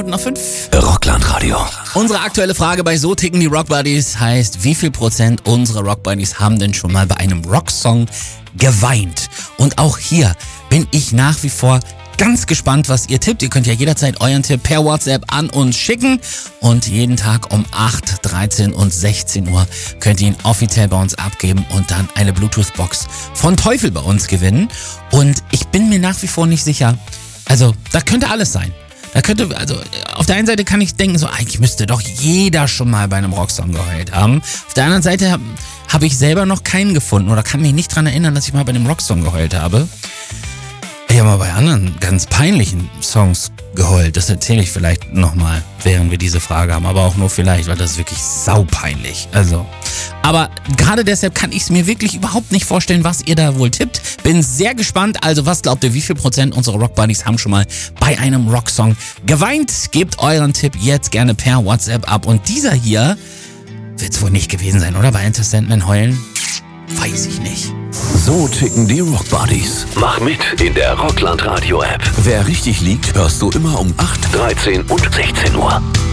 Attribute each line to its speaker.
Speaker 1: Nach 5.
Speaker 2: Rockland-Radio.
Speaker 1: Unsere aktuelle Frage bei So ticken die Rock Buddies heißt, wie viel Prozent unserer Rock Buddies haben denn schon mal bei einem Rocksong geweint? Und auch hier bin ich nach wie vor ganz gespannt, was ihr tippt. Ihr könnt ja jederzeit euren Tipp per WhatsApp an uns schicken. Und jeden Tag um 8, 13 und 16 Uhr könnt ihr ihn offiziell bei uns abgeben und dann eine Bluetooth-Box von Teufel bei uns gewinnen. Und ich bin mir nach wie vor nicht sicher. Also, da könnte alles sein. Auf der einen Seite kann ich denken, so eigentlich müsste doch jeder schon mal bei einem Rocksong geheult haben. Auf der anderen Seite habe ich selber noch keinen gefunden oder kann mich nicht dran erinnern, dass ich mal bei einem Rocksong geheult habe. Ich habe mal bei anderen ganz peinlichen Songs geheult. Das erzähle ich vielleicht nochmal, während wir diese Frage haben. Aber auch nur vielleicht, weil das ist wirklich saupeinlich. Aber gerade deshalb kann ich es mir wirklich überhaupt nicht vorstellen, was ihr da wohl tippt. Bin sehr gespannt. Also was glaubt ihr, wie viel Prozent unserer Rockbuddies haben schon mal bei einem Rocksong geweint? Gebt euren Tipp jetzt gerne per WhatsApp ab. Und dieser hier wird es wohl nicht gewesen sein, oder? Bei Enter Sandman heulen? Weiß ich nicht.
Speaker 2: So ticken die Rock Buddies. Mach mit in der Rockland-Radio-App. Wer richtig liegt, hörst du immer um 8, 13 und 16 Uhr.